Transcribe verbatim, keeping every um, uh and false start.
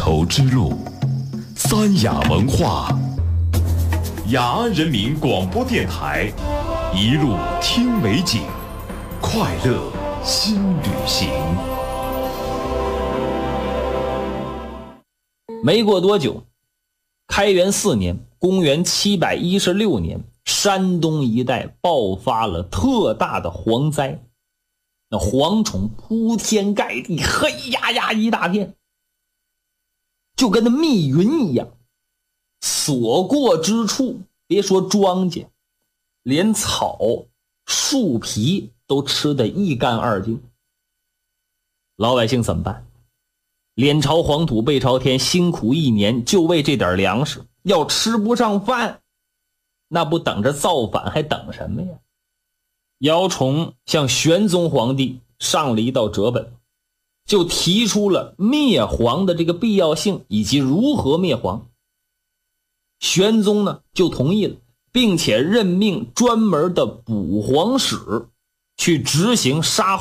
绸之路，三雅文化，雅安人民广播电台，一路听美景，快乐新旅行。 没过多久，开元四年，公元七百一十六年，山东一带爆发了特大的蝗灾，那蝗虫铺天盖地，黑压压一大片，就跟那密云一样，所过之处，别说庄稼，连草树皮都吃得一干二净。老百姓怎么办？脸朝黄土背朝天，辛苦一年就为这点粮食，要吃不上饭，那不等着造反还等什么呀？姚崇向玄宗皇帝上了一道折本，就提出了灭蝗的这个必要性以及如何灭蝗。玄宗呢就同意了，并且任命专门的捕蝗使去执行杀